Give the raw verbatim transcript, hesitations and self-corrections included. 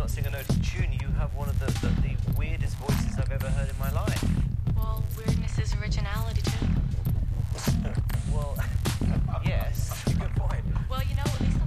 cannot sing a note of tune. You have one of the, the, the weirdest voices I've ever heard in my life. Well, weirdness is originality, too. Well, yes. Good point. Well, you know, at least the